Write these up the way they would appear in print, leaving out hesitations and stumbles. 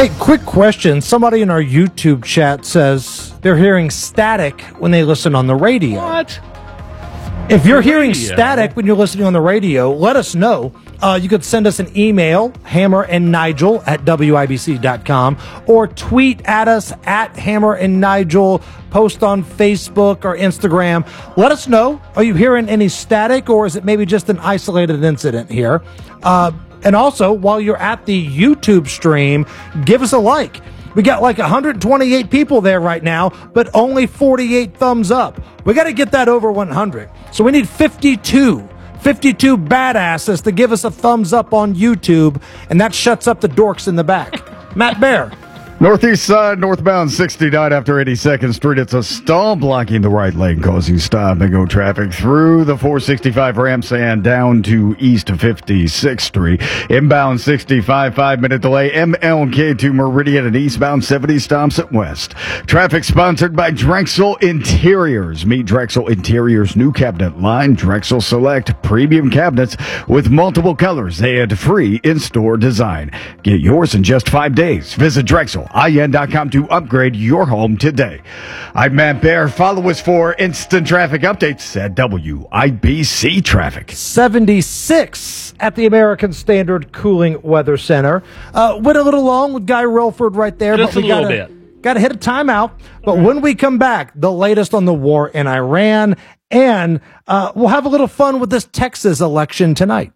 Hey, quick question. Somebody in our YouTube chat says they're hearing static when they listen on the radio. What? If you're hearing static when you're listening on the radio, let us know. You could send us an email, hammerandnigel@wibc.com, or tweet at us at hammerandnigel, post on Facebook or Instagram. Let us know. Are you hearing any static, or is it maybe just an isolated incident here? And also, while you're at the YouTube stream, give us a like. We got like 128 people there right now, but only 48 thumbs up. We got to get that over 100. So we need 52 badasses to give us a thumbs up on YouTube, and that shuts up the dorks in the back. Matt Bear. Northeast side, northbound 69 after 82nd Street. It's a stall blocking the right lane, causing stop-and-go traffic through the 465 ramps and down to east of 56th Street. Inbound 65, 5-minute delay. MLK to Meridian and eastbound 70 stops at west. Traffic sponsored by Drexel Interiors. Meet Drexel Interiors' new cabinet line, Drexel Select Premium Cabinets with multiple colors and free in-store design. Get yours in just 5 days. Visit DrexelIN.com to upgrade your home today. I'm Matt Bear. Follow us for instant traffic updates at WIBC Traffic. 76 at the American Standard Cooling Weather Center. Went a little long with Guy Relford right there. Just but a little bit. Got to hit a timeout. But when we come back, the latest on the war in Iran, and we'll have a little fun with this Texas election tonight.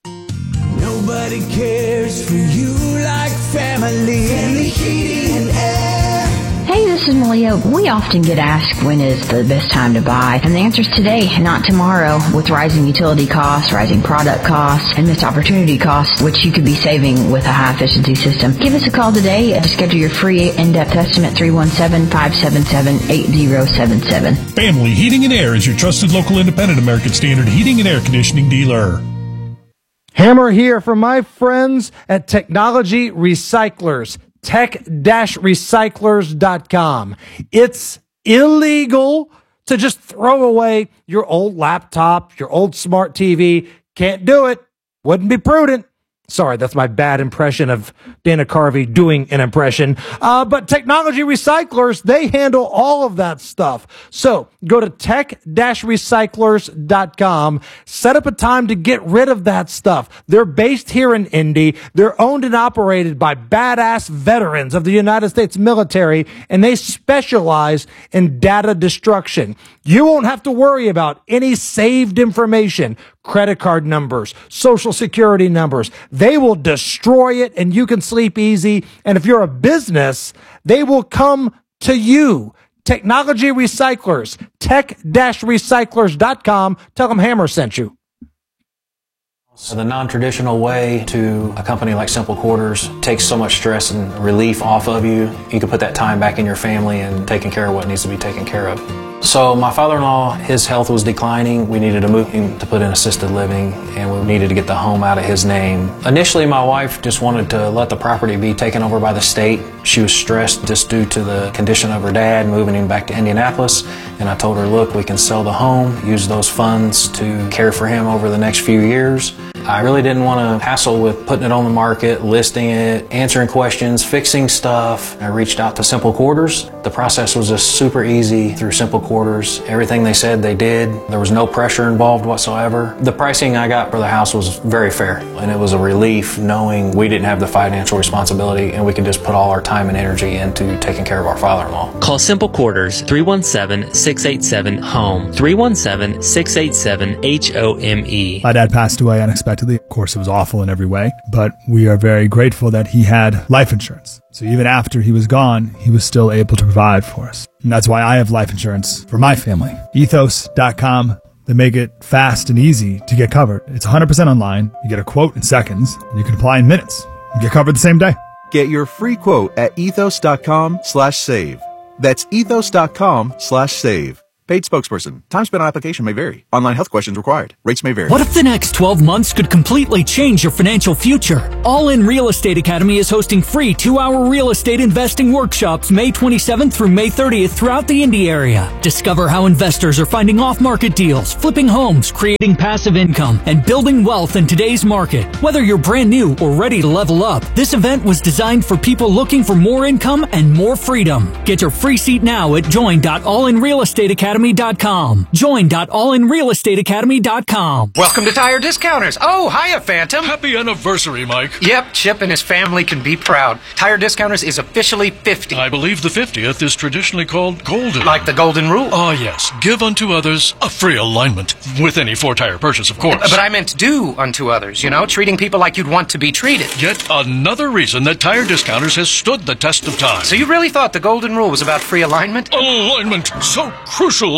Nobody cares for you like family. Family heating and air. Hey, this is Malia. We often get asked when is the best time to buy, and the answer is today, not tomorrow. With rising utility costs, rising product costs, and missed opportunity costs, which you could be saving with a high-efficiency system. Give us a call today to schedule your free in-depth estimate, 317-577-8077. Family Heating and Air is your trusted local independent American Standard heating and air conditioning dealer. Hammer here for my friends at Technology Recyclers, tech-recyclers.com. It's illegal to just throw away your old laptop, your old smart TV. Can't do it. Wouldn't be prudent. Sorry, that's my bad impression of Dana Carvey doing an impression. But Technology Recyclers, they handle all of that stuff. So go to tech-recyclers.com, set up a time to get rid of that stuff. They're based here in Indy. They're owned and operated by badass veterans of the United States military, and they specialize in data destruction. You won't have to worry about any saved information, credit card numbers, social security numbers. They will destroy it and you can sleep easy. And if you're a business, they will come to you. Technology Recyclers, tech-recyclers.com. Tell them Hammer sent you. So the non-traditional way to a company like Simple Quarters takes so much stress and relief off of you. You can put that time back in your family and taking care of what needs to be taken care of. So my father-in-law, his health was declining. We needed to move him to put in assisted living, and we needed to get the home out of his name. Initially, my wife just wanted to let the property be taken over by the state. She was stressed just due to the condition of her dad, moving him back to Indianapolis. And I told her, look, we can sell the home, use those funds to care for him over the next few years. I really didn't want to hassle with putting it on the market, listing it, answering questions, fixing stuff. I reached out to Simple Quarters. The process was just super easy through Simple Quarters. Everything they said they did. There was no pressure involved whatsoever. The pricing I got for the house was very fair, and it was a relief knowing we didn't have the financial responsibility and we could just put all our time and energy into taking care of our father-in-law. Call Simple Quarters, 317-687-HOME, 317-687-HOME. My dad passed away unexpectedly. Of course, it was awful in every way, but we are very grateful that he had life insurance. So even after he was gone, he was still able to provide for us. And that's why I have life insurance for my family. Ethos.com. They make it fast and easy to get covered. It's 100% online. You get a quote in seconds, and you can apply in minutes. You get covered the same day. Get your free quote at ethos.com/save. That's ethos.com/save. Paid spokesperson. Time spent on application may vary. Online health questions required. Rates may vary. What if the next 12 months could completely change your financial future? All In Real Estate Academy is hosting free 2-hour real estate investing workshops May 27th through May 30th throughout the Indy area. Discover how investors are finding off-market deals, flipping homes, creating passive income, and building wealth in today's market. Whether you're brand new or ready to level up, this event was designed for people looking for more income and more freedom. Get your free seat now at join.allinrealestateacademy.com. Join.allinrealestateacademy.com. Welcome to Tire Discounters. Oh, hiya, Phantom. Happy anniversary, Mike. Yep, Chip and his family can be proud. Tire Discounters is officially 50. I believe the 50th is traditionally called golden. Like the golden rule? Ah, yes. Give unto others a free alignment. With any 4-tire purchase, of course. But I meant do unto others, treating people like you'd want to be treated. Yet another reason that Tire Discounters has stood the test of time. So you really thought the golden rule was about free alignment? Alignment, so crucial.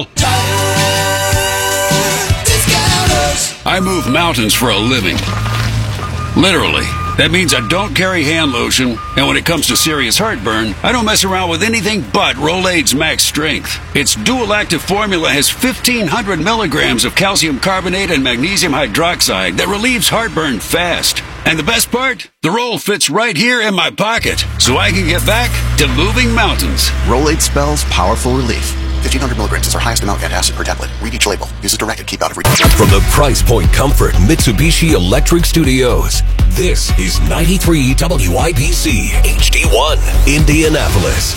I move mountains for a living. Literally. That means I don't carry hand lotion, and when it comes to serious heartburn, I don't mess around with anything but Rolaids Max Strength. Its dual-active formula has 1,500 milligrams of calcium carbonate and magnesium hydroxide that relieves heartburn fast. And the best part? The roll fits right here in my pocket, so I can get back to moving mountains. Rolaids spells powerful relief. 1,500 milligrams is our highest amount antacid per tablet. Read each label. Use as directed. Keep out of reach. From the Price Point Comfort Mitsubishi Electric Studios, this is 93 WIBC HD1 Indianapolis.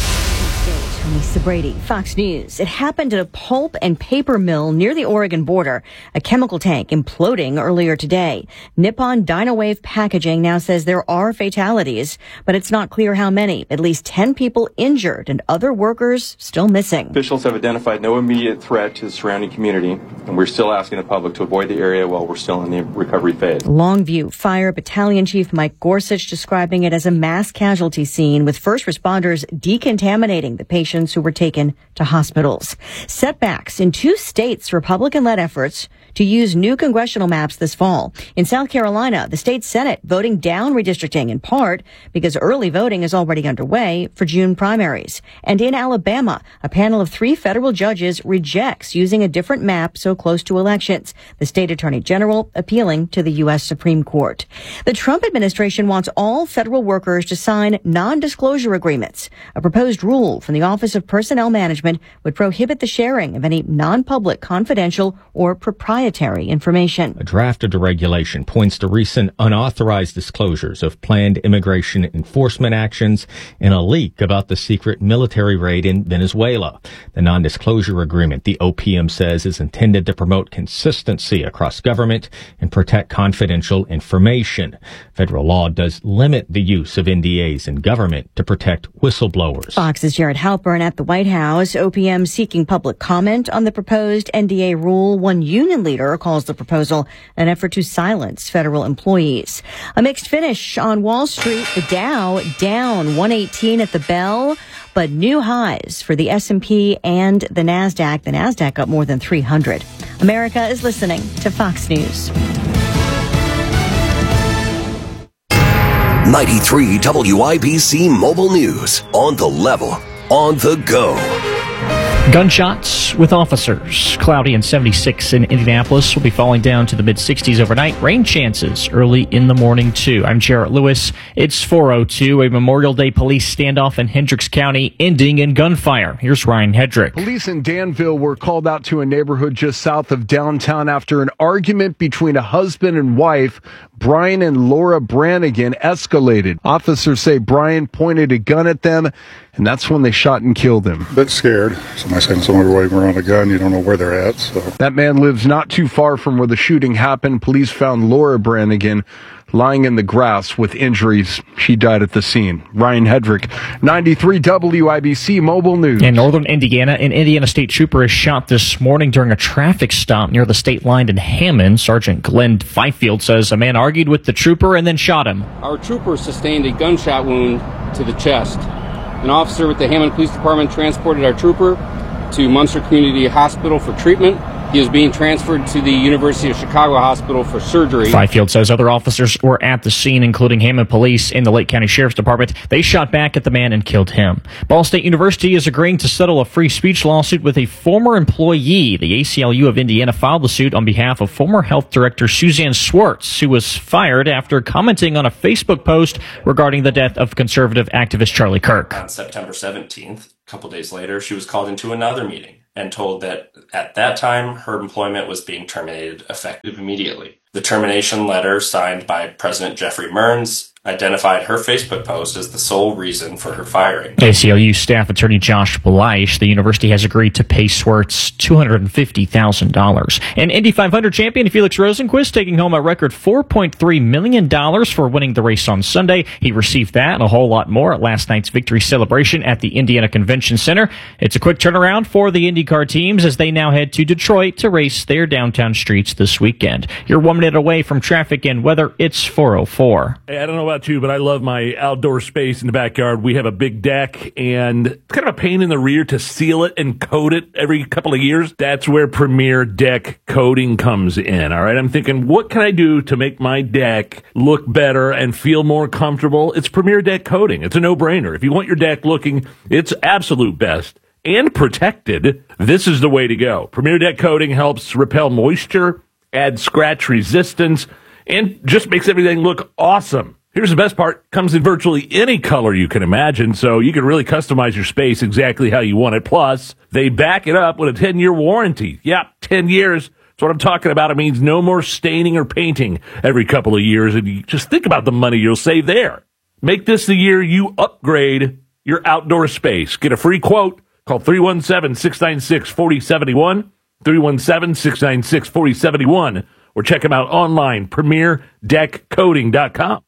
Lisa Brady, Fox News. It happened at a pulp and paper mill near the Oregon border. A chemical tank imploding earlier today. Nippon Dynawave Packaging now says there are fatalities, but it's not clear how many. At least 10 people injured and other workers still missing. Officials have identified no immediate threat to the surrounding community, and we're still asking the public to avoid the area while we're still in the recovery phase. Longview Fire Battalion Chief Mike Gorsuch describing it as a mass casualty scene with first responders decontaminating the patients who were taken to hospitals. Setbacks in 2 states' Republican-led efforts to use new congressional maps this fall. In South Carolina, the state Senate voting down redistricting in part because early voting is already underway for June primaries. And in Alabama, a panel of 3 federal judges rejects using a different map so close to elections. The state attorney general appealing to the U.S. Supreme Court. The Trump administration wants all federal workers to sign non-disclosure agreements. A proposed rule from the Office of Personnel Management would prohibit the sharing of any non-public, confidential, or proprietary information. A draft of the regulation points to recent unauthorized disclosures of planned immigration enforcement actions and a leak about the secret military raid in Venezuela. The non-disclosure agreement, the OPM says, is intended to promote consistency across government and protect confidential information. Federal law does limit the use of NDAs in government to protect whistleblowers. Fox's Jared Halpern at the White House. OPM seeking public comment on the proposed NDA rule. One union leader calls the proposal an effort to silence federal employees. A mixed finish on Wall Street. The Dow down 118 at the bell, but new highs for the S&P and the NASDAQ. The NASDAQ up more than 300. America is listening to Fox News. 93 WIBC Mobile News. On the level, on the go. Gunshots with officers. Cloudy and 76 in Indianapolis. Will be falling down to the mid-60s overnight. Rain chances early in the morning, too. I'm Jarrett Lewis. It's 4:02. A Memorial Day police standoff in Hendricks County ending in gunfire. Here's Ryan Hedrick. Police in Danville were called out to a neighborhood just south of downtown after an argument between a husband and wife. Brian and Laura Brannigan escalated. Officers say Brian pointed a gun at them, and that's when they shot and killed him. A bit scared. Somebody saying somebody waving around a gun, you don't know where they're at. So that man lives not too far from where the shooting happened. Police found Laura Brannigan lying in the grass with injuries. She died at the scene. Ryan Hedrick, 93 WIBC Mobile News. In northern Indiana, an Indiana State Trooper is shot this morning during a traffic stop near the state line in Hammond. Sergeant Glenn Fifield says a man argued with the trooper and then shot him. Our trooper sustained a gunshot wound to the chest. An officer with the Hammond Police Department transported our trooper to Munster Community Hospital for treatment. He was being transferred to the University of Chicago Hospital for surgery. Fifield says other officers were at the scene, including Hammond Police and the Lake County Sheriff's Department. They shot back at the man and killed him. Ball State University is agreeing to settle a free speech lawsuit with a former employee. The ACLU of Indiana filed the suit on behalf of former health director Suzanne Swartz, who was fired after commenting on a Facebook post regarding the death of conservative activist Charlie Kirk. On September 17th, a couple days later, she was called into another meeting and told that at that time her employment was being terminated effective immediately. The termination letter, signed by President Jeffrey Mearns, identified her Facebook post as the sole reason for her firing. ACLU staff attorney Josh Bleich, the university has agreed to pay Swartz $250,000. And Indy 500 champion Felix Rosenqvist taking home a record $4.3 million for winning the race on Sunday. He received that and a whole lot more at last night's victory celebration at the Indiana Convention Center. It's a quick turnaround for the IndyCar teams as they now head to Detroit to race their downtown streets this weekend. You're 1 minute away from traffic and weather. It's 4:04. Hey, I don't know about you, but I love my outdoor space in the backyard. We have a big deck, and it's kind of a pain in the rear to seal it and coat it every couple of years. That's where Premier Deck Coating comes in, all right? I'm thinking, what can I do to make my deck look better and feel more comfortable? It's Premier Deck Coating. It's a no-brainer. If you want your deck looking its absolute best and protected, this is the way to go. Premier Deck Coating helps repel moisture, add scratch resistance, and just makes everything look awesome. Here's the best part. Comes in virtually any color you can imagine, so you can really customize your space exactly how you want it. Plus, they back it up with a 10-year warranty. Yeah, 10 years. That's what I'm talking about. It means no more staining or painting every couple of years, and you just think about the money you'll save there. Make this the year you upgrade your outdoor space. Get a free quote. Call 317-696-4071, 317-696-4071, or check them out online, PremierDeckCoating.com.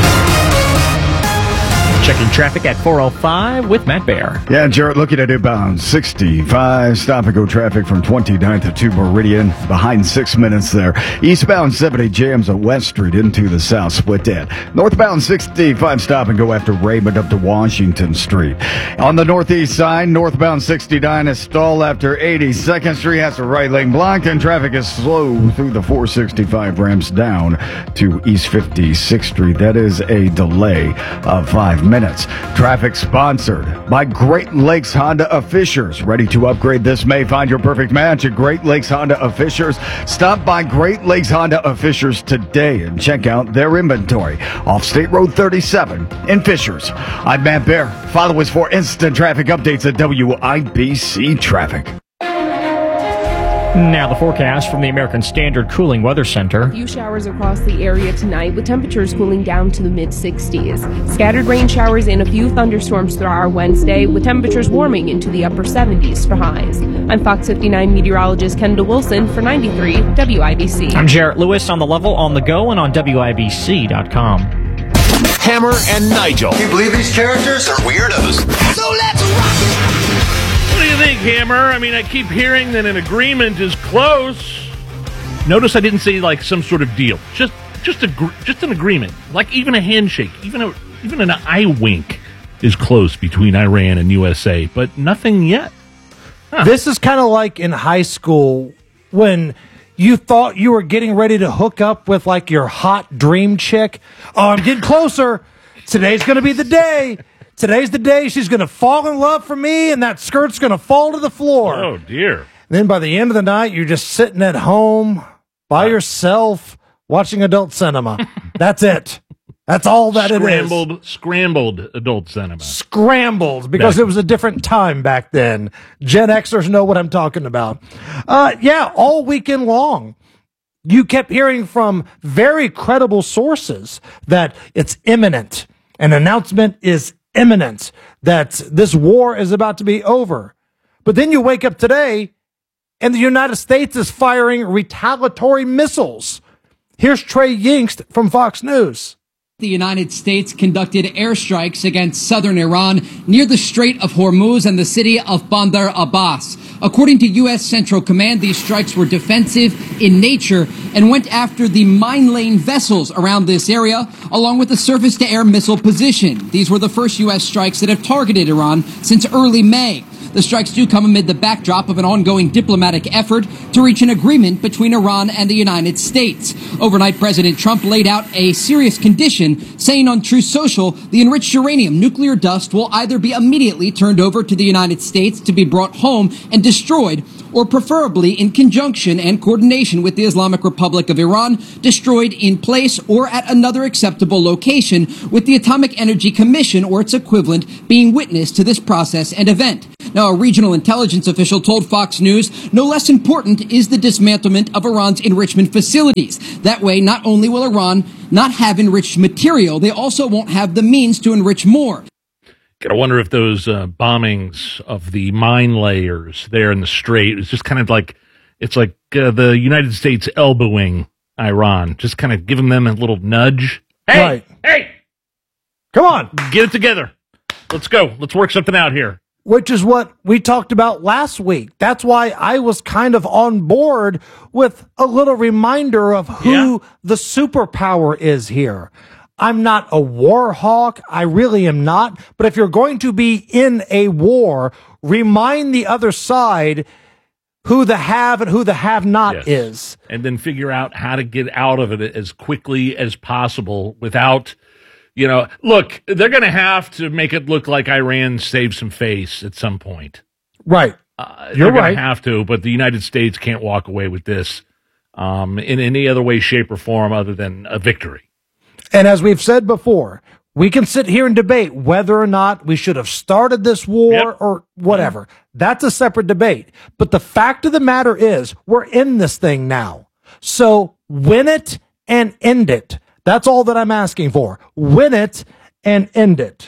Checking traffic at 4:05 with Matt Bear. Yeah, Jarrett, looking at inbound 65. Stop and go traffic from 29th to Meridian. Behind 6 minutes there. Eastbound 70 jams at West Street into the south split dead. Northbound 65 stop and go after Raymond up to Washington Street. On the northeast side, northbound 69 is stalled after 82nd Street has the right lane blocked, and traffic is slow through the 465 ramps down to East 56th Street. That is a delay of 5 minutes. Traffic sponsored by Great Lakes Honda of Fishers. Ready to upgrade this May? Find your perfect match at Great Lakes Honda of Fishers. Stop by Great Lakes Honda of Fishers today and check out their inventory off State Road 37 in Fishers. I'm Matt Bear. Follow us for instant traffic updates at WIBC Traffic. Now the forecast from the American Standard Cooling Weather Center. A few showers across the area tonight with temperatures cooling down to the mid-60s. Scattered rain showers and a few thunderstorms throughout our Wednesday with temperatures warming into the upper 70s for highs. I'm Fox 59 meteorologist Kendall Wilson for 93 WIBC. I'm Jarrett Lewis on the level, on the go, and on WIBC.com. Hammer and Nigel. Can you believe these characters are weirdos? So let's rock it! What do you think, Hammer? I mean, I keep hearing that an agreement is close. Notice I didn't say like some sort of deal. Just an agreement. Like even a handshake, even an eye wink is close between Iran and USA, but nothing yet. Huh. This is kind of like in high school when you thought you were getting ready to hook up with like your hot dream chick. Oh, I'm getting closer. Today's going to be the day. Today's the day she's going to fall in love for me, and that skirt's going to fall to the floor. Oh, dear. Then by the end of the night, you're just sitting at home by yourself watching adult cinema. That's it. That's all that it is. Scrambled adult cinema. Scrambled, because it was a different time back then. Gen Xers know what I'm talking about. Yeah, all weekend long. You kept hearing from very credible sources that it's imminent. An announcement is imminent that this war is about to be over. But then you wake up today and the United States is firing retaliatory missiles. Here's Trey Yingst from Fox News. The United States conducted airstrikes against southern Iran near the Strait of Hormuz and the city of Bandar Abbas. According to U.S. Central Command, these strikes were defensive in nature and went after the mine lane vessels around this area, along with the surface-to-air missile position. These were the first U.S. strikes that have targeted Iran since early May. The strikes do come amid the backdrop of an ongoing diplomatic effort to reach an agreement between Iran and the United States. Overnight, President Trump laid out a serious condition, saying on Truth Social, the enriched uranium nuclear dust will either be immediately turned over to the United States to be brought home and destroyed, or preferably in conjunction and coordination with the Islamic Republic of Iran, destroyed in place or at another acceptable location, with the Atomic Energy Commission or its equivalent being witness to this process and event. Now, a regional intelligence official told Fox News, no less important is the dismantlement of Iran's enrichment facilities. That way, not only will Iran not have enriched material, they also won't have the means to enrich more. I wonder if those bombings of the mine layers there in the Strait is just kind of like, it's like the United States elbowing Iran, just kind of giving them a little nudge. Hey, hey, come on, get it together. Let's go. Let's work something out here. Which is what we talked about last week. That's why I was kind of on board with a little reminder of who the superpower is here. I'm not a war hawk. I really am not. But if you're going to be in a war, remind the other side who the have and who the have not is. And then figure out how to get out of it as quickly as possible without, look, they're going to have to make it look like Iran saved some face at some point. Right. You're right. Going to have to, but the United States can't walk away with this in any other way, shape, or form other than a victory. And as we've said before, we can sit here and debate whether or not we should have started this war or whatever. That's a separate debate. But the fact of the matter is, we're in this thing now. So win it and end it. That's all that I'm asking for. Win it and end it.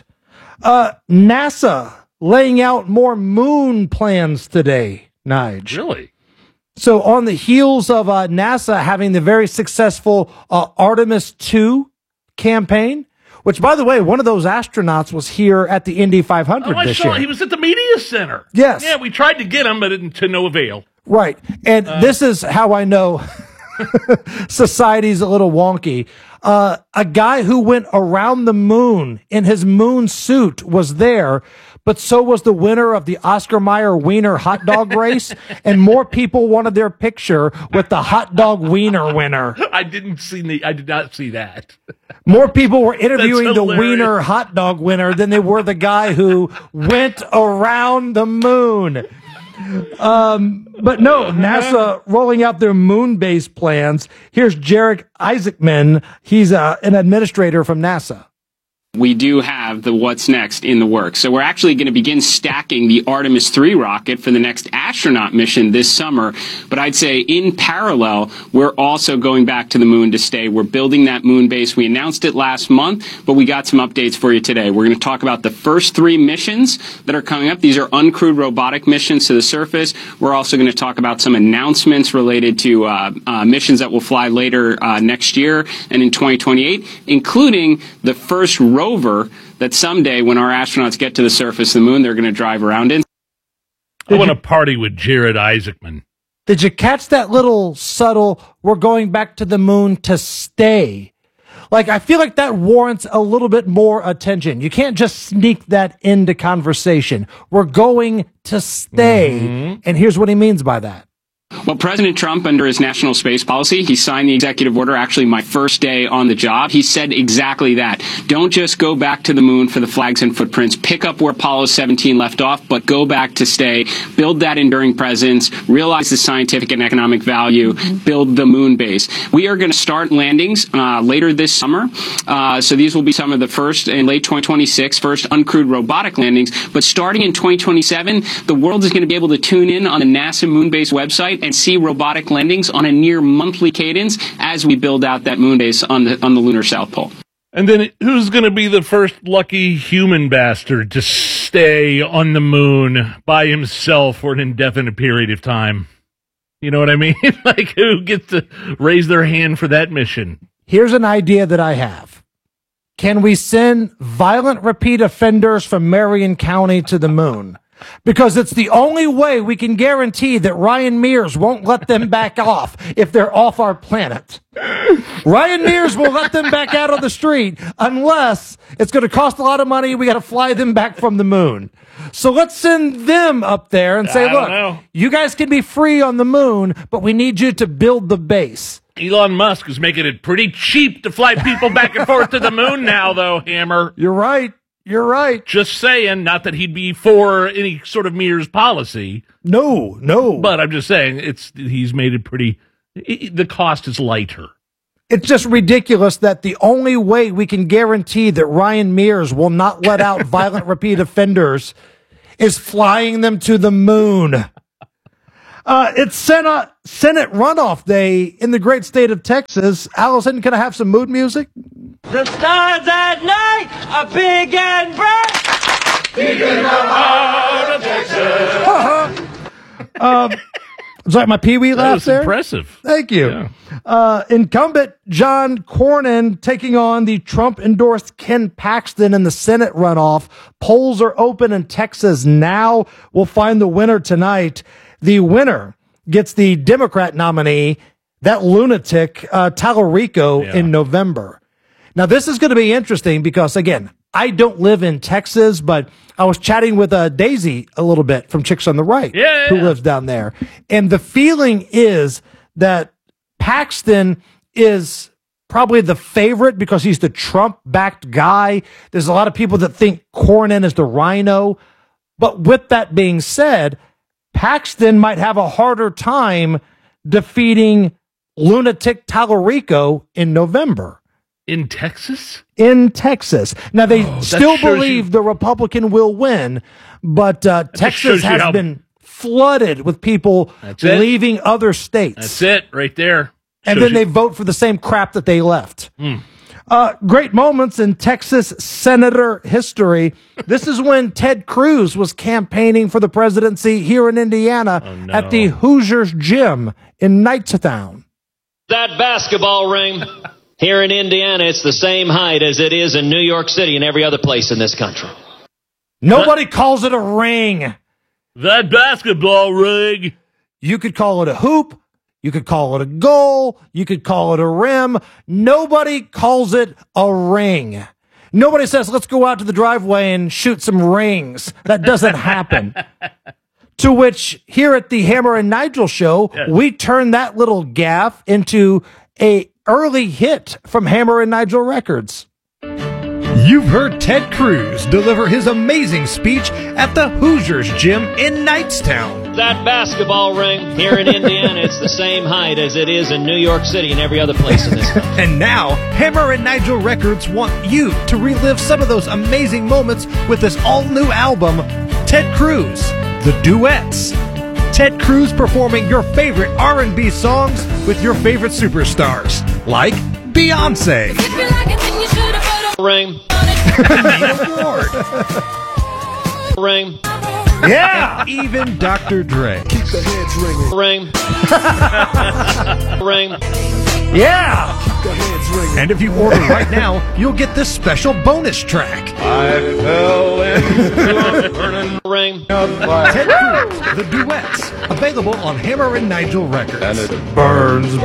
NASA laying out more moon plans today, Nige. Really? So on the heels of NASA having the very successful Artemis 2 campaign, which, by the way, one of those astronauts was here at the Indy 500 this year. He was at the media center. Yes. Yeah, we tried to get him, but to no avail. Right. And this is how I know society's a little wonky. A guy who went around the moon in his moon suit was there, but so was the winner of the Oscar Mayer Wiener hot dog race, and more people wanted their picture with the hot dog wiener winner. I did not see that. More people were interviewing the wiener hot dog winner than they were the guy who went around the moon. But no, NASA rolling out their moon base plans. Here's Jarek Isaacman. He's an administrator from NASA. We do have the what's next in the works. So we're actually going to begin stacking the Artemis 3 rocket for the next astronaut mission this summer. But I'd say in parallel, we're also going back to the moon to stay. We're building that moon base. We announced it last month, but we got some updates for you today. We're going to talk about the first 3 missions that are coming up. These are uncrewed robotic missions to the surface. We're also going to talk about some announcements related to missions that will fly later next year and in 2028, including the first rover that someday, when our astronauts get to the surface of the moon, they're going to drive around in. I want to party with Jared Isaacman. Did you catch that little subtle, we're going back to the moon to stay? Like, I feel like that warrants a little bit more attention. You can't just sneak that into conversation. We're going to stay. And here's what he means by that. Well, President Trump, under his national space policy, he signed the executive order, actually my first day on the job. He said exactly that. Don't just go back to the moon for the flags and footprints. Pick up where Apollo 17 left off, but go back to stay. Build that enduring presence. Realize the scientific and economic value. Build the moon base. We are going to start landings later this summer. So these will be some of the first in late 2026, first uncrewed robotic landings. But starting in 2027, the world is going to be able to tune in on the NASA moon base website and see robotic landings on a near monthly cadence as we build out that moon base on the lunar South Pole. And then who's going to be the first lucky human bastard to stay on the moon by himself for an indefinite period of time? You know what I mean? Like, who gets to raise their hand for that mission? Here's an idea that I have. Can we send violent repeat offenders from Marion County to the moon? Because it's the only way we can guarantee that Ryan Mears won't let them back off if they're off our planet. Ryan Mears will let them back out on the street unless it's going to cost a lot of money. We got to fly them back from the moon. So let's send them up there and say, look, you guys can be free on the moon, but we need you to build the base. Elon Musk is making it pretty cheap to fly people back and forth to the moon now, though, Hammer. You're right. You're right. Just saying, not that he'd be for any sort of Mears policy. No. But I'm just saying, he's made it pretty, the cost is lighter. It's just ridiculous that the only way we can guarantee that Ryan Mears will not let out violent repeat offenders is flying them to the moon. It's Senate runoff day in the great state of Texas. Allison, can I have some mood music? The stars at night are big and bright. Big in the heart of Texas. Is that my Pee-wee laugh there? Impressive. Thank you. Yeah. Incumbent John Cornyn taking on the Trump-endorsed Ken Paxton in the Senate runoff. Polls are open in Texas now. We'll find the winner tonight. The winner gets the Democrat nominee, that lunatic, Tallarico, in November. Now, this is going to be interesting because, again, I don't live in Texas, but I was chatting with Daisy a little bit from Chicks on the Right, who lives down there. And the feeling is that Paxton is probably the favorite because he's the Trump-backed guy. There's a lot of people that think Cornyn is the rhino. But with that being said, Paxton might have a harder time defeating lunatic Tallarico in November. In Texas? In Texas. Now, they still believe the Republican will win, but Texas has been flooded with people leaving other states. That's it, right there. And then they vote for the same crap that they left. Great moments in Texas senator history. This is when Ted Cruz was campaigning for the presidency here in Indiana at the Hoosiers Gym in Knightstown. That basketball ring here in Indiana, it's the same height as it is in New York City and every other place in this country. Nobody calls it a ring. That basketball ring. You could call it a hoop. You could call it a goal. You could call it a rim. Nobody calls it a ring. Nobody says, let's go out to the driveway and shoot some rings. That doesn't happen. To which, here at the Hammer and Nigel show, we turn that little gaffe into a early hit from Hammer and Nigel Records. You've heard Ted Cruz deliver his amazing speech at the Hoosiers Gym in Knightstown. That basketball ring here in Indiana, it's the same height as it is in New York City and every other place in this country. And now, Hammer and Nigel Records want you to relive some of those amazing moments with this all-new album, Ted Cruz, The Duets. Ted Cruz performing your favorite R&B songs with your favorite superstars, like Beyonce. Ring. Ring. Yeah, even Dr. Dre. Keep the heads ringing. Ring. Ring. Yeah. Keep the heads ringing. And if you order right now, you'll get this special bonus track. I fell into a burning ring. Ted Cruz, The Duets, available on Hammer and Nigel Records. And it burns.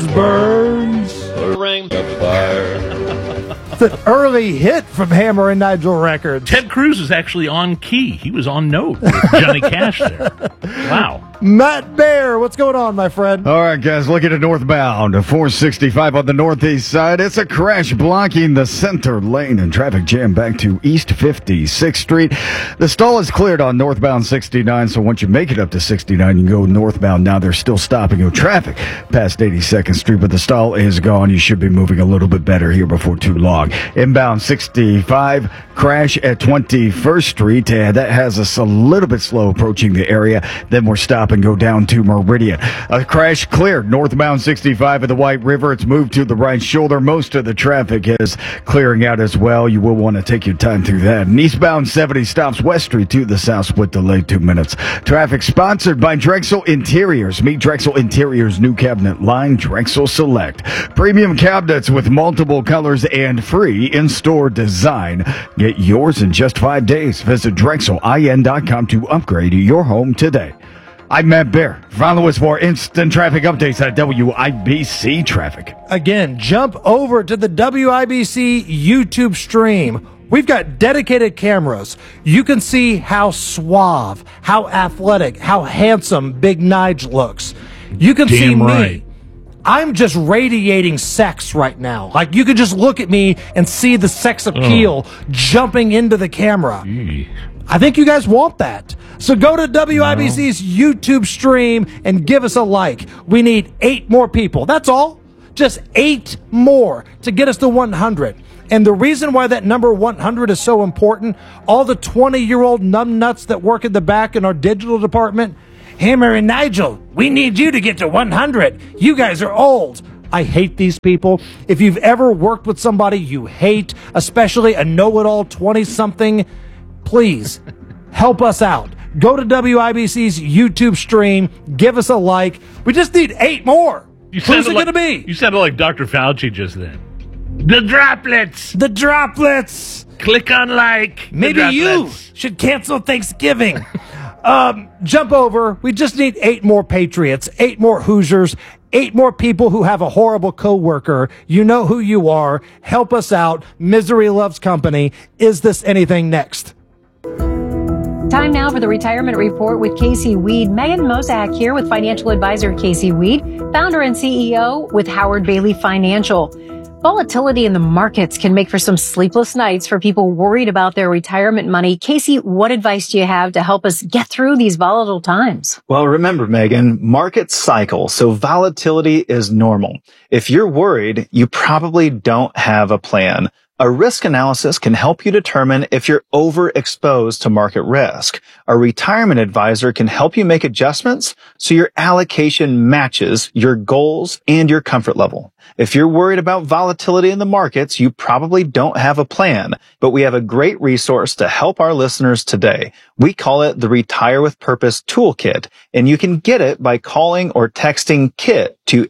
Ring. It's an early hit from Hammer and Nigel Records. Ted Cruz is actually on key. He was on note with Johnny Cash there. Wow. Matt Bear, what's going on, my friend? All right, guys, looking at northbound, 465 on the northeast side. It's a crash blocking the center lane and traffic jam back to East 56th Street. The stall is cleared on northbound 69, so once you make it up to 69, you can go northbound. Now they're still stopping your traffic past 82nd Street, but the stall is gone. You should be moving a little bit better here before too long. Inbound 65, crash at 21st Street. That has us a little bit slow approaching the area. Then we're stopping stop and go down to Meridian. A crash cleared northbound 65 at the White River. It's moved to the right shoulder. Most of the traffic is clearing out as well. You will want to take your time through that. And eastbound 70 stops West Street to the south, split delay 2 minutes. Traffic sponsored by Drexel Interiors. Meet Drexel Interiors' new cabinet line, Drexel Select. Premium cabinets with multiple colors and free in-store design. Get yours in just 5 days. Visit DrexelIN.com to upgrade your home today. I'm Matt Bear. Follow us for instant traffic updates at WIBC Traffic. Again, jump over to the WIBC YouTube stream. We've got dedicated cameras. You can see how suave, how athletic, how handsome Big Nige looks. You can see me. I'm just radiating sex right now. Like, you could just look at me and see the sex appeal jumping into the camera. I think you guys want that. So go to WIBC's YouTube stream and give us a like. We need 8 more people. That's all. Just 8 more to get us to 100. And the reason why that number 100 is so important, all the 20-year-old numbnuts that work in the back in our digital department, Hammer and Nigel, we need you to get to 100. You guys are old. I hate these people. If you've ever worked with somebody you hate, especially a know-it-all 20-something, please help us out. Go to WIBC's YouTube stream. Give us a like. We just need 8 more. Who's it going to be? You sounded like Dr. Fauci just then. The droplets. The droplets. Click on like. Maybe you should cancel Thanksgiving. Jump over. We just need 8 more Patriots, 8 more Hoosiers, 8 more people who have a horrible coworker. You know who you are. Help us out. Misery loves company. Is this anything next? Time now for the Retirement Report with Casey Weed. Megan Mozak here with financial advisor Casey Weed, founder and CEO with Howard Bailey Financial. Volatility in the markets can make for some sleepless nights for people worried about their retirement money. Casey, what advice do you have to help us get through these volatile times? Well, remember, Megan, markets cycle, so volatility is normal. If you're worried, you probably don't have a plan. A risk analysis can help you determine if you're overexposed to market risk. A retirement advisor can help you make adjustments so your allocation matches your goals and your comfort level. If you're worried about volatility in the markets, you probably don't have a plan, but we have a great resource to help our listeners today. We call it the Retire with Purpose Toolkit, and you can get it by calling or texting KIT to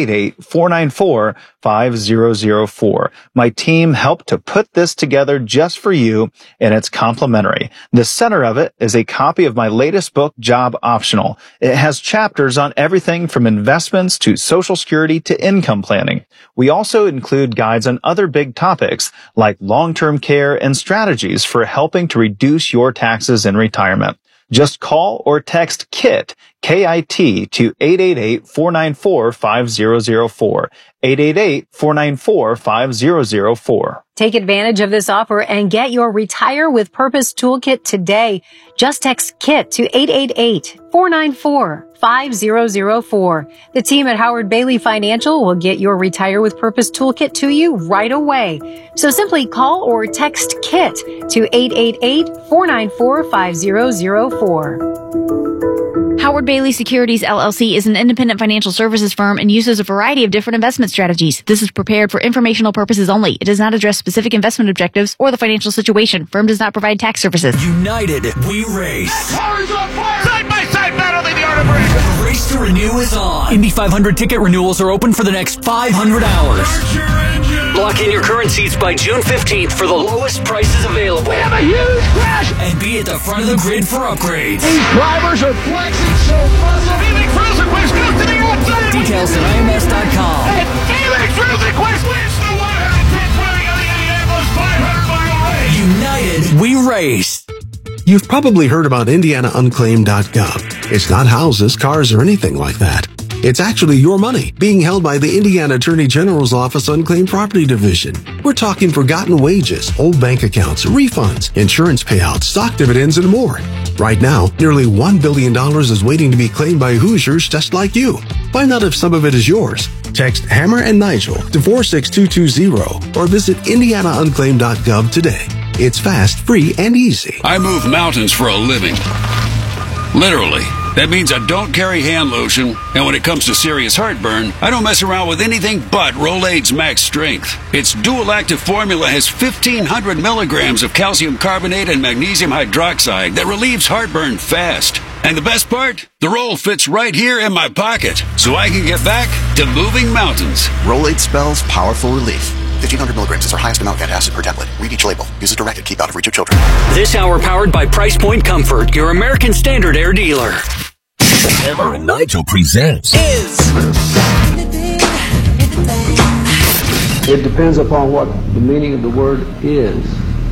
888-494-5004. My team helped to put this together just for you, and it's complimentary. The center of it is a copy of my latest book, Job Optional. It has chapters on everything from investments to Social Security to income planning. We also include guides on other big topics like long-term care and strategies for helping to reduce your taxes in retirement. Just call or text KIT, K-I-T, to 888-494-5004, 888-494-5004. Take advantage of this offer and get your Retire with Purpose Toolkit today. Just text KIT to 888-494-5004. The team at Howard Bailey Financial will get your Retire with Purpose Toolkit to you right away. So simply call or text KIT to 888-494-5004. Howard Bailey Securities LLC is an independent financial services firm and uses a variety of different investment strategies. This is prepared for informational purposes only. It does not address specific investment objectives or the financial situation. Firm does not provide tax services. United, we race. Cars on fire! Side-by-side battle in the art of race! The race to renew is on. Indy 500 ticket renewals are open for the next 500 hours. Lock in your current seats by June 15th for the lowest prices available. We have a huge crash! And be at the front of the grid for upgrades. These drivers are flexing so muscle. Felix Rosenquist goes to the outside! Details at IMS.com. And Felix Rosenquist wins the 110th running of the Indianapolis 500-mile race! United, we race. You've probably heard about IndianaUnclaimed.gov. It's not houses, cars, or anything like that. It's actually your money being held by the Indiana Attorney General's Office Unclaimed Property Division. We're talking forgotten wages, old bank accounts, refunds, insurance payouts, stock dividends, and more. Right now, nearly $1 billion is waiting to be claimed by Hoosiers just like you. Find out if some of it is yours. Text Hammer and Nigel to 46220 or visit IndianaUnclaimed.gov today. It's fast, free, and easy. I move mountains for a living. Literally. That means I don't carry hand lotion, and when it comes to serious heartburn, I don't mess around with anything but Rolaids Max Strength. Its dual-active formula has 1,500 milligrams of calcium carbonate and magnesium hydroxide that relieves heartburn fast. And the best part? The roll fits right here in my pocket, so I can get back to moving mountains. Rolaids spells powerful relief. 1,500 milligrams is our highest amount of antacid per tablet. Read each label. Use as directed. Keep out of reach of children. This hour powered by Price Point Comfort, your American Standard Air dealer. Hammer and Nigel presents It depends upon what the meaning of the word is.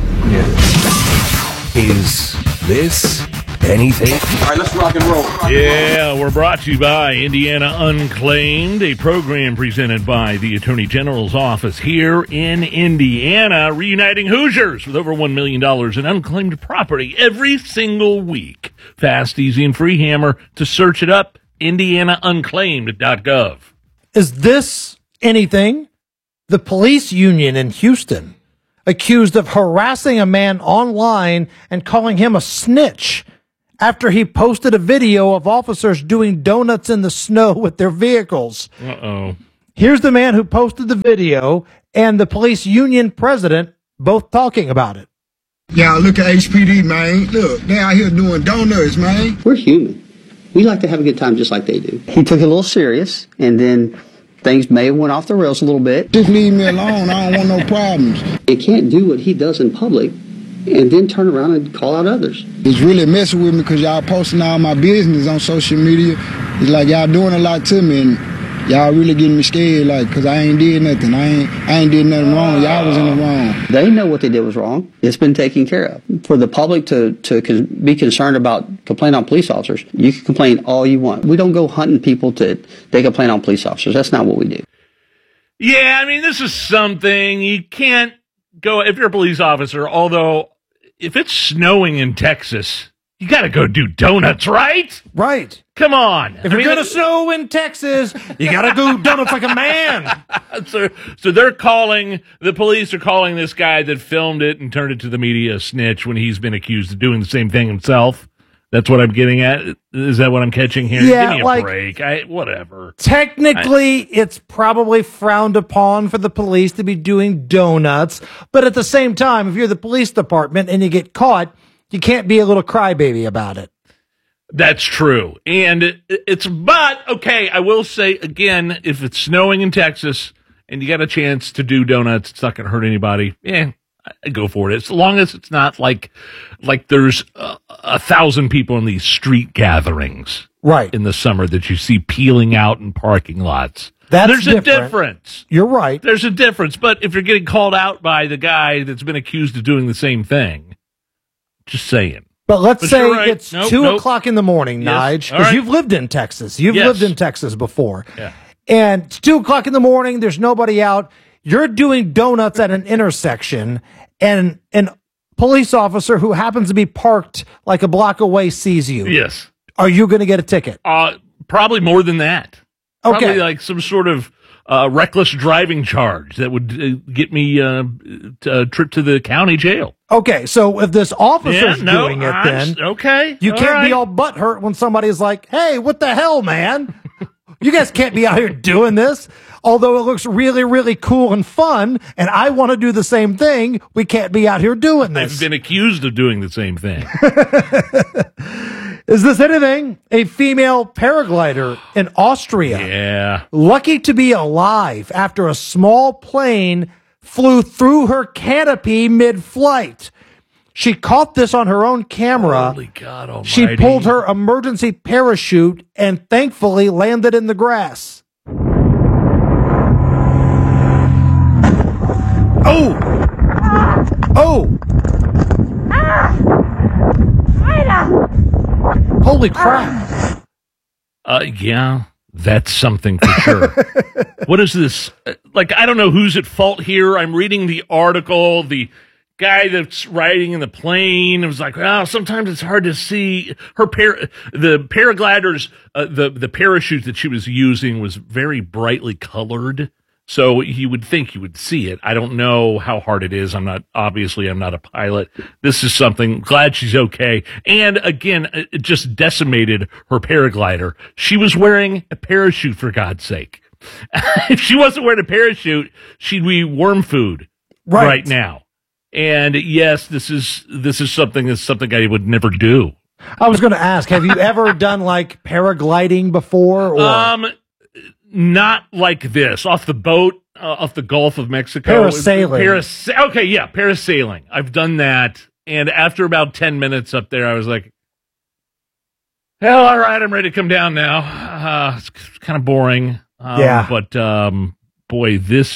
Is this anything? All right, let's rock and roll. Yeah, we're brought to you by Indiana Unclaimed, a program presented by the Attorney General's office here in Indiana, reuniting Hoosiers with over $1 million in unclaimed property every single week. Fast, easy, and free. Hammer to search it up, indianaunclaimed.gov. Is this anything? The police union in Houston accused of harassing a man online and calling him a snitch after he posted a video of officers doing donuts in the snow with their vehicles. Uh-oh. Here's the man who posted the video and the police union president both talking about it. Yeah, look at HPD, man. Look, they out here doing donuts, man. We're human. We like to have a good time just like they do. He took it a little serious, and then things may have went off the rails a little bit. Just leave me alone. I don't want no problems. You can't do what he does in public and then turn around and call out others. It's really messing with me because y'all posting all my business on social media. It's like y'all doing a lot to me, and y'all really getting me scared, like, because I ain't did nothing. I ain't did nothing wrong. Y'all was in the wrong. They know what they did was wrong. It's been taken care of. For the public to be concerned about complaining on police officers, you can complain all you want. We don't go hunting people they complain on police officers. That's not what we do. Yeah, I mean, this is something you can't go, if you're a police officer, although if it's snowing in Texas, you got to go do donuts, right? Right. Come on. If you're going to snow in Texas, you got to go donuts like a man. So the police are calling this guy that filmed it and turned it to the media a snitch when he's been accused of doing the same thing himself. That's what I'm getting at. Is that what I'm catching here? Yeah, give me a like, break. Whatever. Technically, it's probably frowned upon for the police to be doing donuts. But at the same time, if you're the police department and you get caught, you can't be a little crybaby about it. That's true. And but okay, I will say again, if it's snowing in Texas and you got a chance to do donuts, it's not going to hurt anybody. Yeah, I go for it. As long as it's not like there's 1,000 people in these street gatherings, right, in the summer that you see peeling out in parking lots. There's a difference. You're right. There's a difference. But if you're getting called out by the guy that's been accused of doing the same thing, just saying. But let's say right. it's 2 o'clock in the morning, Yes. Nige, because you've lived in Texas. You've Yes. lived in Texas before. Yeah. And it's 2 o'clock in the morning. There's nobody out. You're doing donuts at an intersection, and an police officer who happens to be parked like a block away sees you. Yes. Are you going to get a ticket? Probably more than that. Okay. Probably like some sort of reckless driving charge that would get me a trip to the county jail. Okay, so if this officer's doing it, then okay, you all can't right. be all butthurt when somebody's like, "Hey, what the hell, man? You guys can't be out here doing this." Although it looks really, really cool and fun, and I want to do the same thing, we can't be out here doing this. I've been accused of doing the same thing. Is this anything? A female paraglider in Austria. Yeah. Lucky to be alive after a small plane flew through her canopy mid-flight. She caught this on her own camera. Holy God almighty. She pulled her emergency parachute and thankfully landed in the grass. Oh! Oh! Holy crap. Yeah, that's something for sure. What is this? Like, I don't know who's at fault here. I'm reading the article. The guy that's riding in the plane was like, "Oh, sometimes it's hard to see." The paragliders, the parachute that she was using was very brightly colored. So you would think you would see it. I don't know how hard it is. I'm not a pilot. This is something, glad she's okay. And again, it just decimated her paraglider. She was wearing a parachute, for God's sake. If she wasn't wearing a parachute, she'd be worm food right now. And yes, this is something I would never do. I was going to ask, have you ever done like paragliding before? Or? Not like this, off the boat, off the Gulf of Mexico. Parasailing. Parasailing. I've done that. And after about 10 minutes up there, I was like, hell, all right, I'm ready to come down now. It's kind of boring. But boy,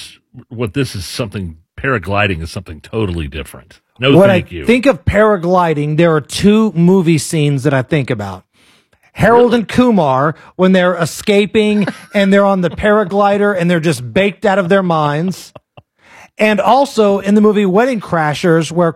paragliding is something totally different. Thank you. When I think of paragliding, there are two movie scenes that I think about. Harold and Kumar, when they're escaping and they're on the paraglider and they're just baked out of their minds. And also in the movie Wedding Crashers, where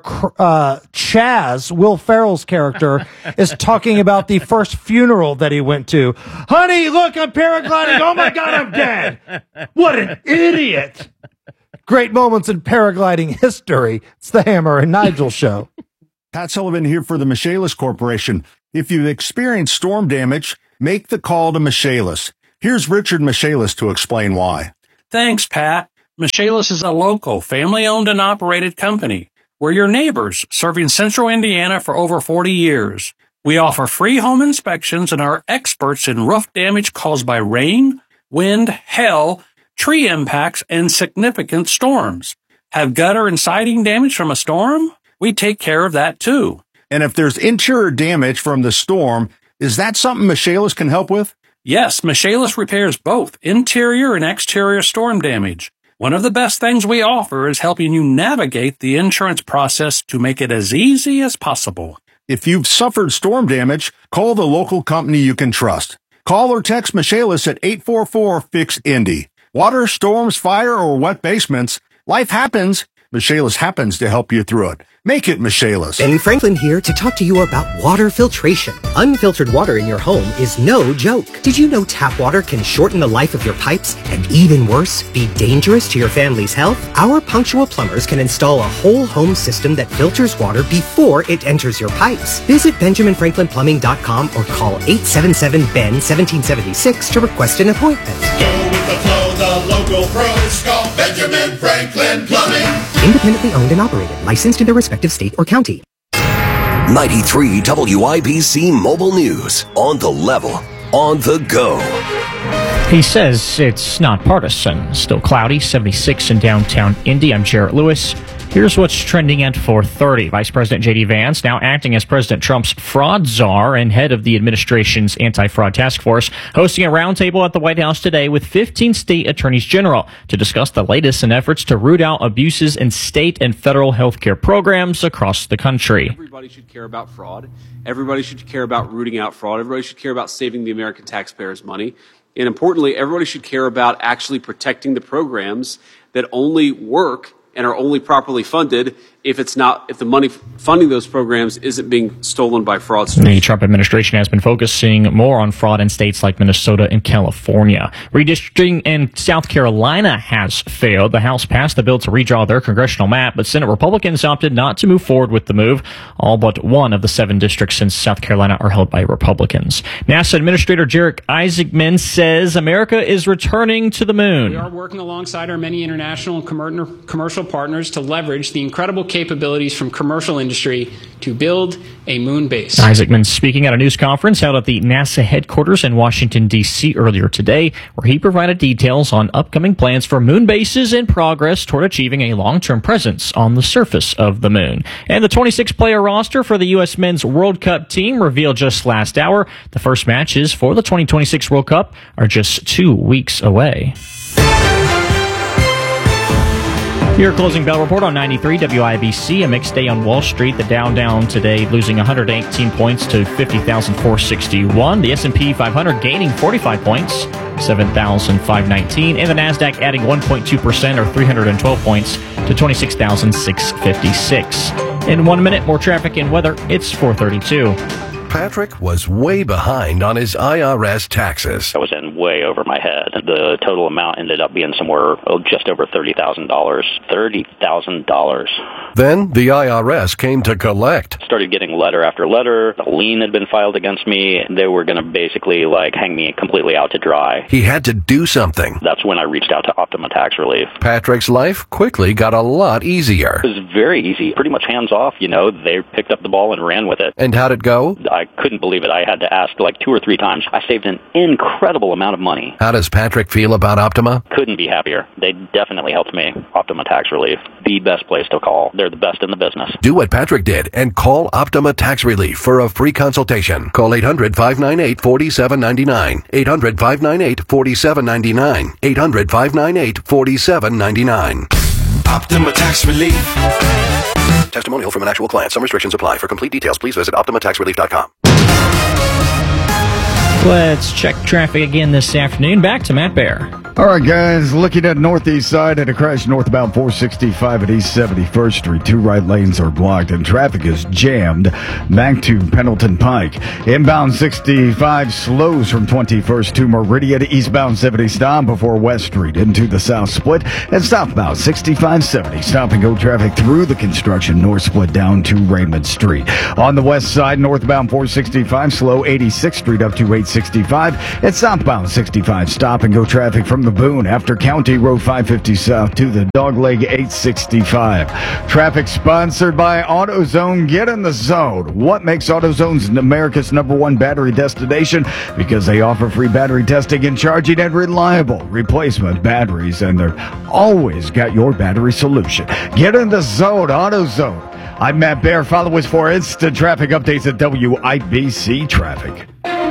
Chaz, Will Ferrell's character, is talking about the first funeral that he went to. Honey, look, I'm paragliding. Oh my God, I'm dead. What an idiot. Great moments in paragliding history. It's the Hammer and Nigel Show. Pat Sullivan here for the Michaelis Corporation. If you've experienced storm damage, make the call to Michaelis. Here's Richard Michaelis to explain why. Thanks, Pat. Michaelis is a local, family-owned and operated company. We're your neighbors, serving central Indiana for over 40 years. We offer free home inspections and are experts in roof damage caused by rain, wind, hail, tree impacts, and significant storms. Have gutter and siding damage from a storm? We take care of that, too. And if there's interior damage from the storm, is that something Michaelis can help with? Yes, Michaelis repairs both interior and exterior storm damage. One of the best things we offer is helping you navigate the insurance process to make it as easy as possible. If you've suffered storm damage, call the local company you can trust. Call or text Michaelis at 844-FIX-INDY. Water, storms, fire, or wet basements, life happens. Michaelis happens to help you through it. Make it Michaelis. Ben Franklin here to talk to you about water filtration. Unfiltered water in your home is no joke. Did you know tap water can shorten the life of your pipes and, even worse, be dangerous to your family's health? Our punctual plumbers can install a whole home system that filters water before it enters your pipes. Visit BenjaminFranklinPlumbing.com or call 877-BEN-1776 to request an appointment. Go with the flow, the local pros call Benjamin Franklin Plumbing. Independently owned and operated, licensed in their respective state or county. 93 WIBC Mobile News. On the level, on the go. He says it's not partisan. Still cloudy, 76 in downtown Indy. I'm Jarrett Lewis. Here's what's trending at 4:30. Vice President J.D. Vance, now acting as President Trump's fraud czar and head of the administration's anti-fraud task force, hosting a roundtable at the White House today with 15 state attorneys general to discuss the latest in efforts to root out abuses in state and federal health care programs across the country. Everybody should care about fraud. Everybody should care about rooting out fraud. Everybody should care about saving the American taxpayers' money. And importantly, everybody should care about actually protecting the programs that only work and are only properly funded if the money funding those programs isn't being stolen by fraudsters. The Trump administration has been focusing more on fraud in states like Minnesota and California. Redistricting in South Carolina has failed. The House passed the bill to redraw their congressional map, but Senate Republicans opted not to move forward with the move. All but one of the 7 districts in South Carolina are held by Republicans. NASA Administrator Jarek Isaacman says America is returning to the moon. We are working alongside our many international and commercial partners to leverage the incredible capabilities from commercial industry to build a moon base. Isaacman speaking at a news conference held at the NASA headquarters in Washington, D.C. earlier today, where he provided details on upcoming plans for moon bases and progress toward achieving a long-term presence on the surface of the moon. And the 26-player roster for the U.S. Men's World Cup team revealed just last hour. The first matches for the 2026 World Cup are just 2 weeks away. Your closing bell report on 93 WIBC. A mixed day on Wall Street. The Dow down today, losing 118 points to 50,461. The S&P 500 gaining 45 points, 7,519. And the NASDAQ adding 1.2% or 312 points to 26,656. In 1 minute, more traffic and weather. It's 4:32. Patrick was way behind on his IRS taxes. I was in way over my head. The total amount ended up being somewhere just over $30,000. $30,000. Then the IRS came to collect. Started getting letter after letter. A lien had been filed against me. They were going to basically hang me completely out to dry. He had to do something. That's when I reached out to Optima Tax Relief. Patrick's life quickly got a lot easier. It was very easy. Pretty much hands off, They picked up the ball and ran with it. And how'd it go? I couldn't believe it. I had to ask 2 or 3 times. I saved an incredible amount of money. How does Patrick feel about Optima? Couldn't be happier. They definitely helped me. Optima Tax Relief. The best place to call. They're the best in the business. Do what Patrick did and call Optima Tax Relief for a free consultation. Call 800-598-4799. 800-598-4799. 800-598-4799. Optima Tax Relief. Testimonial from an actual client. Some restrictions apply. For complete details, please visit OptimaTaxRelief.com. Let's check traffic again this afternoon. Back to Matt Bear. All right, guys, looking at northeast side at a crash northbound 465 at East 71st Street. 2 right lanes are blocked and traffic is jammed back to Pendleton Pike. Inbound 65 slows from 21st to Meridian. Eastbound 70 stop before West Street into the south split. And southbound 6570 stop and go traffic through the construction north split down to Raymond Street. On the west side, northbound 465 slow 86th Street up to 865. And southbound 65 stop and go traffic from the Boone after County Road 550 South to the Dogleg 865. Traffic sponsored by AutoZone. Get in the zone. What makes AutoZone America's #1 battery destination? Because they offer free battery testing and charging and reliable replacement batteries, and they've always got your battery solution. Get in the zone, AutoZone. I'm Matt Bear. Follow us for instant traffic updates at WIBC Traffic.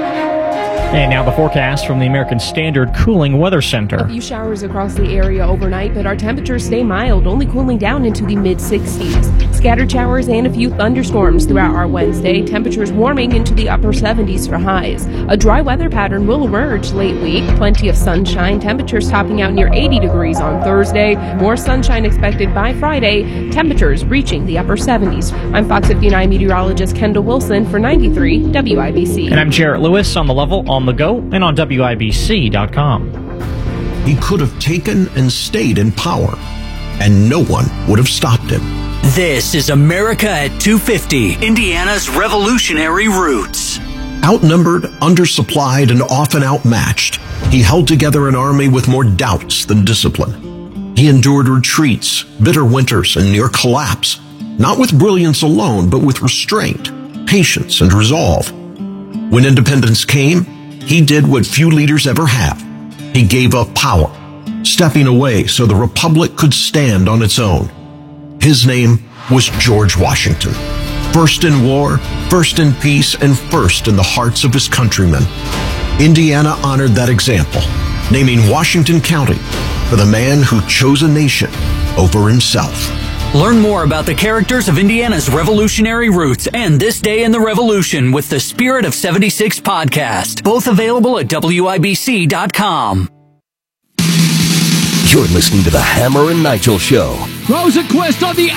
And now the forecast from the American Standard Cooling Weather Center. A few showers across the area overnight, but our temperatures stay mild, only cooling down into the mid-60s. Scattered showers and a few thunderstorms throughout our Wednesday. Temperatures warming into the upper 70s for highs. A dry weather pattern will emerge late week. Plenty of sunshine. Temperatures topping out near 80 degrees on Thursday. More sunshine expected by Friday. Temperatures reaching the upper 70s. I'm Fox 59 meteorologist Kendall Wilson for 93 WIBC. And I'm Jarrett Lewis on the level, on the go, and on WIBC.com. He could have taken and stayed in power, and no one would have stopped him. This is America at 250, Indiana's revolutionary roots. Outnumbered, undersupplied, and often outmatched, he held together an army with more doubts than discipline. He endured retreats, bitter winters, and near collapse, not with brilliance alone, but with restraint, patience, and resolve. When independence came, he did what few leaders ever have. He gave up power, stepping away so the republic could stand on its own. His name was George Washington. First in war, first in peace, and first in the hearts of his countrymen. Indiana honored that example, naming Washington County for the man who chose a nation over himself. Learn more about the characters of Indiana's revolutionary roots and This Day in the Revolution with the Spirit of 76 podcast. Both available at WIBC.com. You're listening to the Hammer and Nigel Show. Rosenquist on the